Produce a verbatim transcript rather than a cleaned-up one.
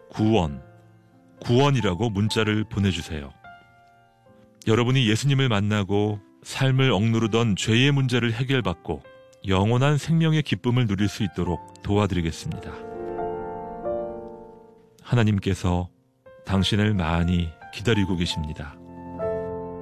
구원, 구원이라고 문자를 보내주세요. 여러분이 예수님을 만나고 삶을 억누르던 죄의 문제를 해결받고 영원한 생명의 기쁨을 누릴 수 있도록 도와드리겠습니다. 하나님께서 당신을 많이 기다리고 계십니다.